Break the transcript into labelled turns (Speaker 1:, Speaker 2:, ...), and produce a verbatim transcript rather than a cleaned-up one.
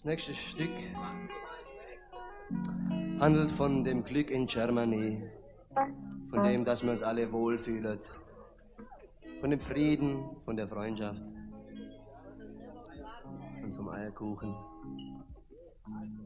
Speaker 1: Das nächste Stück handelt von dem Glück in Germany, von dem, dass wir uns alle wohlfühlen, von dem Frieden, von der Freundschaft und vom Eierkuchen.